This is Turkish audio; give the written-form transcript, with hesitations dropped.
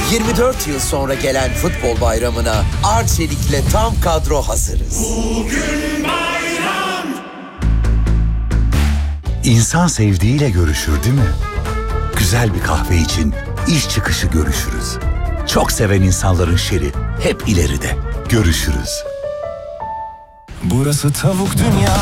24 yıl sonra gelen futbol bayramına Arçelik'le tam kadro hazırız. Bugün bayram. İnsan sevdiğiyle görüşür değil mi? Güzel bir kahve için iş çıkışı görüşürüz. Çok seven insanların şeri hep ileride. Görüşürüz. Burası tavuk dünya.